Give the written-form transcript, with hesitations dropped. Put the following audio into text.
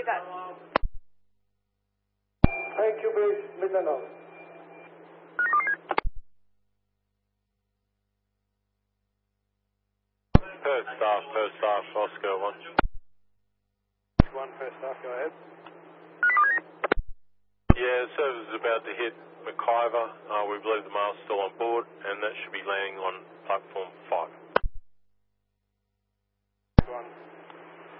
that. Thank you, base, Mindanao. Perth staff, Oscar 1. 1 Perth staff, go ahead. Yeah, the service is about to hit McIver. We believe the mail's still on board, and that should be landing on platform 5.